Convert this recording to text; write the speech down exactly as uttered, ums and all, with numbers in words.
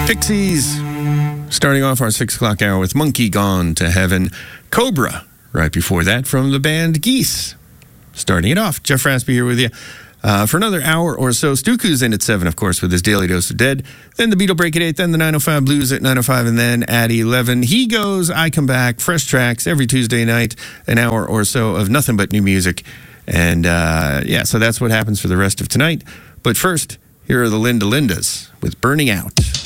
Pixies, starting off our six o'clock hour with Monkey Gone to Heaven. Cobra, right before that, from the band Geese. Starting it off, Jeff Raspy here with you. Uh, for another hour or so, Stuku's in at seven, of course, with his Daily Dose of Dead. Then the Beatle Break at eight, then the nine oh five Blues at nine oh five, and then at eleven, He Goes, I Come Back, fresh tracks every Tuesday night, an hour or so of nothing but new music. And, uh, yeah, so that's what happens for the rest of tonight. But first, here are the Linda Lindas with Burning Out.